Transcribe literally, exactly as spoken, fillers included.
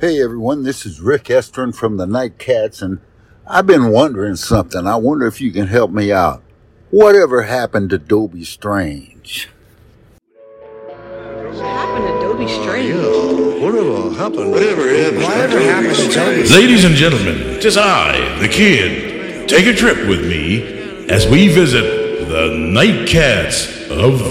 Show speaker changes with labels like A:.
A: Hey everyone, this is Rick Estrin from the Nightcats, and I've been wondering something. I wonder if you can help me out. Whatever happened to Dobie Strange?
B: What happened to Dobie Strange?
C: Yeah, whatever happened? Whatever happened?
D: Whatever happened to Dobie?
E: Ladies and gentlemen, 'tis I, the Kid. Take a trip with me as we visit the Nightcats of